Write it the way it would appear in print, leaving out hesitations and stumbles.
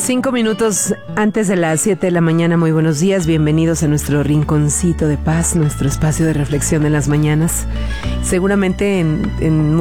5 minutos antes de las 7 de la mañana, muy buenos días, bienvenidos a nuestro rinconcito de paz, nuestro espacio de reflexión en las mañanas. Seguramente en